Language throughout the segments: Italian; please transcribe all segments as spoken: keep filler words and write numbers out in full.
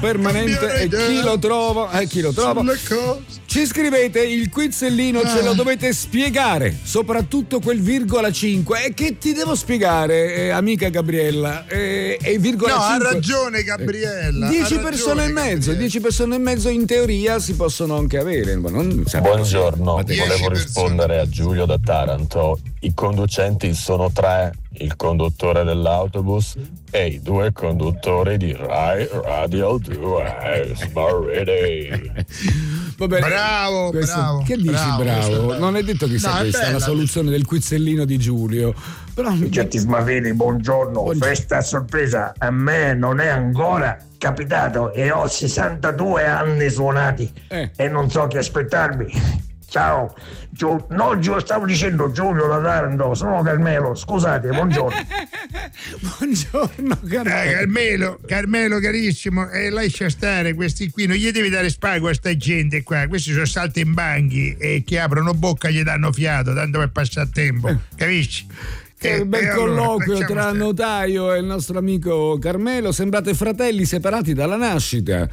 permanente e chi lo trova, eh, chi lo trova. Ci scrivete il quizzellino, ce lo dovete spiegare, soprattutto quel virgola cinque. E che ti devo spiegare, eh, amica Gabriella? E eh, virgola no, cinque. ha ragione Gabriella. dieci persone e mezzo, dieci persone e mezzo in teoria si possono anche avere. Ma non Buongiorno, volevo rispondere a Giulio da Taranto. I conducenti sono tre, il conduttore dell'autobus e i due conduttori di Rai Radio due Smart Radio. Vabbè, bravo, questo, bravo. Che dici bravo? bravo? Non è detto che sia no, questa è la soluzione del quizzellino di Giulio. Però Certi Smavini, buongiorno. buongiorno. Festa a sorpresa, a me non è ancora capitato e ho sessantadue anni suonati eh. e non so che aspettarmi. Ciao, Giu- no, Giu- stavo dicendo Giulio da Taranto, sono Carmelo, scusate, buongiorno. Buongiorno Carmelo. Eh, Carmelo, Carmelo carissimo, eh, lascia stare questi qui, non gli devi dare spago a sta gente qua, questi sono saltimbanchi e che aprono bocca e gli danno fiato, tanto per passare tempo, capisci? Che eh, bel colloquio allora, tra notaio e il nostro amico Carmelo, sembrate fratelli separati dalla nascita.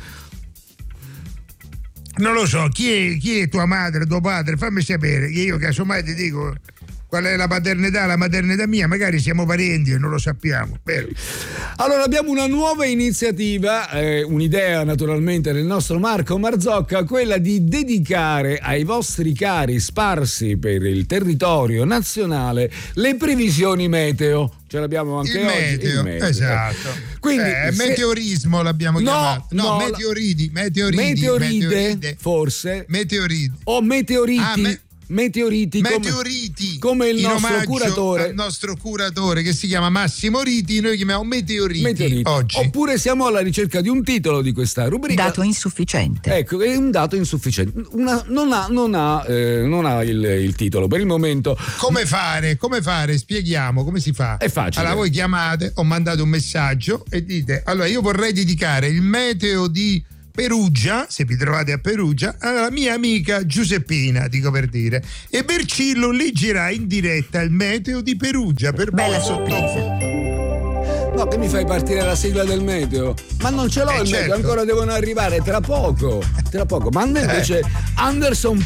Non lo so, chi è, chi è tua madre, tuo padre? Fammi sapere, che io casomai ti dico qual è la paternità, la maternità mia, magari siamo parenti e non lo sappiamo, vero? Allora abbiamo una nuova iniziativa, eh, un'idea naturalmente del nostro Marco Marzocca, quella di dedicare ai vostri cari sparsi per il territorio nazionale le previsioni meteo. Ce l'abbiamo anche il oggi. Meteo, il meteo, esatto. Quindi, eh, se... meteorismo l'abbiamo no, chiamato. No, no, meteoridi, meteoridi, meteoride, meteoride. forse. Meteoridi. O meteoriti. Ah, me... Meteoriti, meteoriti come, come il nostro curatore, il nostro curatore che si chiama Massimo Riti, noi chiamiamo meteoriti, meteoriti oggi. Oppure siamo alla ricerca di un titolo di questa rubrica. Dato insufficiente. Ecco, è un dato insufficiente. Una, non ha, non ha, eh, non ha il, il titolo per il momento. Come fare? Come fare? Spieghiamo come si fa. È facile. Allora voi chiamate, o mandate un messaggio e dite: allora io vorrei dedicare il meteo di Perugia, se vi trovate a Perugia, alla mia amica Giuseppina, dico per dire, e Bercillo leggerà in diretta il meteo di Perugia per bella sorpresa. No, che mi fai partire la sigla del meteo? Ma non ce l'ho eh il certo. meteo, ancora devono arrivare tra poco, tra poco. Ma a me invece eh. Anderson